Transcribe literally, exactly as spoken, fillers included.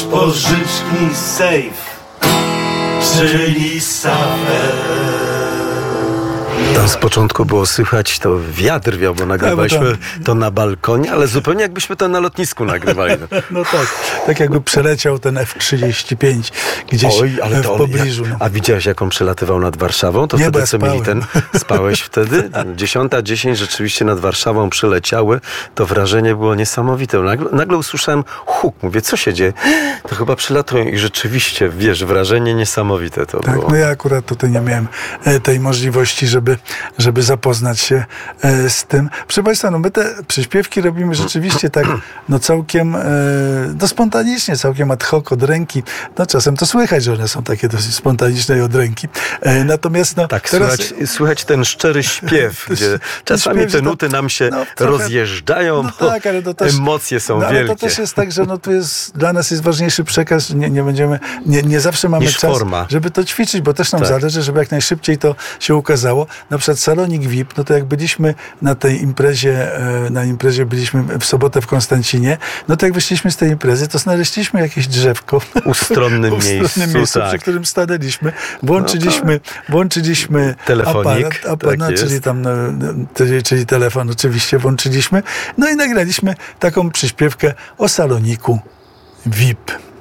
nasz pożyczki safe, czyli Safer. Tam z początku było słychać, to wiatr wiał, bo nagrywaliśmy to na balkonie, ale zupełnie jakbyśmy to na lotnisku nagrywali. No tak, tak jakby przeleciał ten F trzydzieści pięć gdzieś Oj, ale w to on, pobliżu. jak, a widziałeś, jak on przelatywał nad Warszawą? To Nie, wtedy bo ja co mieli spałem. ten... Spałeś wtedy? Dziesiąta dziesięć rzeczywiście nad Warszawą przyleciały. To wrażenie było niesamowite. Nagle, nagle usłyszałem huk. Mówię, co się dzieje? To chyba przylatują i rzeczywiście, wiesz, wrażenie niesamowite to Tak, było. no ja akurat tutaj nie miałem e, tej możliwości, żeby, żeby zapoznać się e, z tym. Proszę Państwa, no my te przyśpiewki robimy rzeczywiście tak, no całkiem, e, no spontanicznie, całkiem ad hoc, od ręki. No czasem to słychać, że one są takie dosyć spontaniczne i od ręki. E, natomiast no Tak, teraz... słychać, słychać ten szczery śpiew, gdzie czasami śpiew, że te to- nuty nam się no, trochę- rozjeżdżają, No bo tak, ale to też, emocje są no, ale wielkie. to też jest tak, że no tu jest, dla nas jest ważniejszy przekaz, nie, nie będziemy, nie, nie zawsze mamy Niż czas, forma. żeby to ćwiczyć, bo też nam Tak. zależy, żeby jak najszybciej to się ukazało. Na przykład Salonik V I P, no to jak byliśmy na tej imprezie, e, na imprezie byliśmy w sobotę w Konstancinie, no to jak wyszliśmy z tej imprezy, to znaleźliśmy jakieś drzewko. Ustronnym w ustronnym miejscu, miejscu, tak. przy którym stanęliśmy. Włączyliśmy, włączyliśmy Telefonik, aparat, aparat tak jest. czyli tam, no, no, czyli, czyli telefon oczywiście włączyliśmy. No i nagraliśmy taką przyśpiewkę o Saloniku V I P.